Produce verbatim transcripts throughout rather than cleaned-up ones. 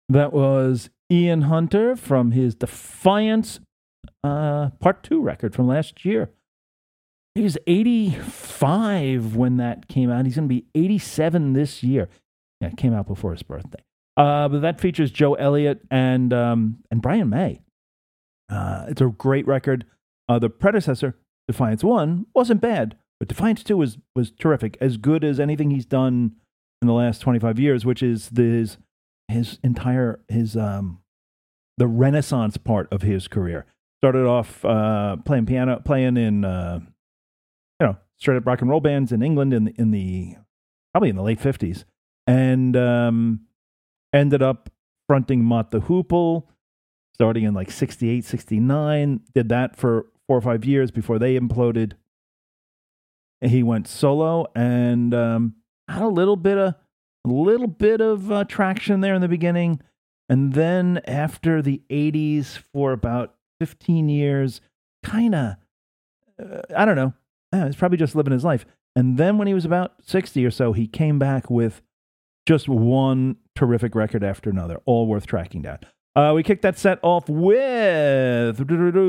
That was Ian Hunter from his Defiance uh, Part two record from last year. He was eighty-five when that came out. He's going to be eighty-seven this year. Yeah, it came out before his birthday. Uh, but that features Joe Elliott and um, and Brian May. Uh, it's a great record. Uh, the predecessor, Defiance one, wasn't bad, but Defiance two was was terrific, as good as anything he's done in the last twenty-five years, which is the, his his entire his um the Renaissance part of his career. Started off uh, playing piano, playing in uh, you know straight up rock and roll bands in England in the, in the probably in the late fifties, and um, ended up fronting Mott the Hoople, starting in like sixty-eight, sixty-nine. Did that for four or five years before they imploded. And he went solo and um, had a little bit of a little bit of uh, traction there in the beginning, and then after the eighties for about fifteen years, kind of uh, I don't know. Uh, he's probably just living his life. And then when he was about sixty or so, he came back with just one terrific record after another, all worth tracking down. Uh, we kicked that set off with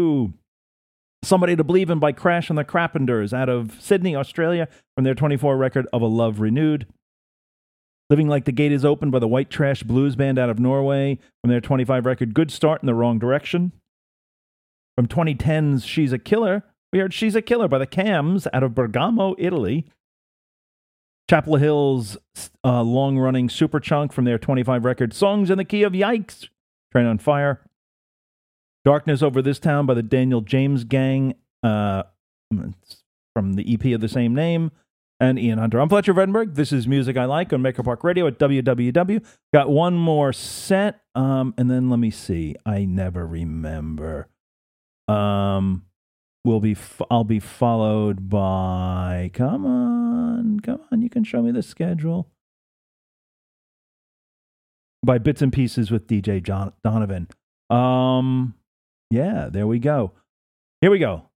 Somebody to Believe In by Crash and the Crappenders out of Sydney, Australia, from their twenty-four record Of a Love Renewed. Living Like the Gate Is Open by the White Trash Blues Band out of Norway, from their twenty-five record Good Start in the Wrong Direction. From twenty ten's She's a Killer, we heard She's a Killer by the Cams out of Bergamo, Italy. Chapel Hill's uh, long-running Superchunk from their twenty-five record Songs in the Key of Yikes, Train on Fire. Darkness Over This Town by the Daniel James Gang uh, from the E P of the same name. And Ian Hunter. I'm Fletcher Vredenberg. This is Music I Like on Maker Park Radio at W W W. Got one more set, um, and then let me see. I never remember. Um, will be. F- I'll be followed by. Come on, come on. You can show me the schedule. By Bits and Pieces with D J John Donovan. Um, yeah, there we go. Here we go.